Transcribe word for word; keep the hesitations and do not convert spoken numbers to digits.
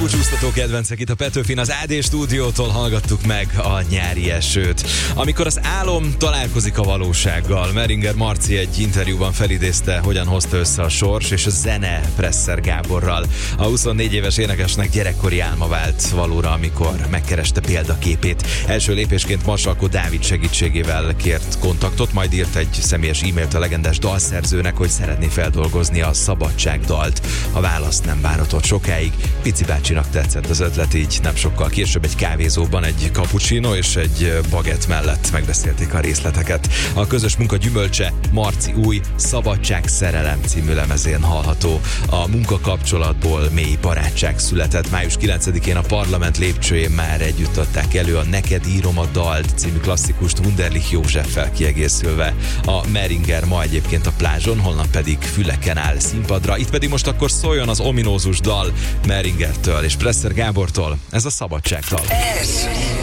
búcsúztató kedvencek, itt a Petőfin, az á dé stúdiótól hallgattuk meg a Nyári esőt. Amikor az álom találkozik a valósággal, Meringer Marci egy interjúban felidézte, hogyan hozta össze a sors és a zene Presser Gáborral. A huszonnégy éves énekesnek gyerekkori álma vált valóra, amikor megkereste példaképét. Első lépésként Marsalkó Dávid segítségével kért kontaktot, majd írt egy személyes e-mailt a legendás dalszerzőnek, hogy szeretné feldolgozni a Szabadság dalt. A válasz nem váratott sokáig. Pici bácsinak tetszett az ötlet, így nem sokkal később egy kávézóban egy cappuccino és egy bagett mellett megbeszélték a részleteket. A közös munka gyümölcse Marci új Szabadság szerelem című lemezén hallható. A munkakapcsolatból mély barátság született. május kilencedikén a Parlament lépcsőjén már együtt adták elő a Neked írom a dalt című klasszikust Wunderlich Józseffel kiegészülve. A Meringer ma egyébként a plázson, holnap pedig Füleken áll színpadra. Itt pedig most akkor szóljon az ominózus dal Meringertől és Presser Gábortól. Ez a Szabadságdal. Ez